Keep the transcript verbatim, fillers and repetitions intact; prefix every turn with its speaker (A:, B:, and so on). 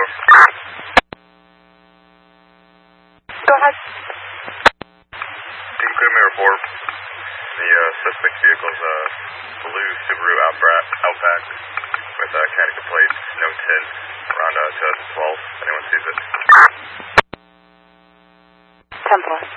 A: Go ahead.
B: Team Clear report. The uh, suspect vehicle is a blue Subaru Outback, Outback with uh, Connecticut plates, no tint, around uh, twenty twelve. Anyone sees it?
A: ten four.